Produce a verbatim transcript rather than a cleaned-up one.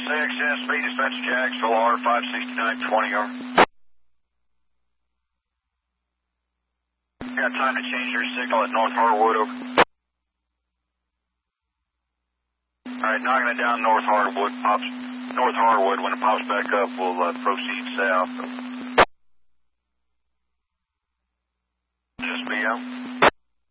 six, S B, dispatch Jacksonville, R five sixty-nine twenty, over. Got time to change your signal at North Harwood, over. Alright, knocking it down North Harwood, pops, North Harwood, when it pops back up, we'll uh, proceed south. S B, out.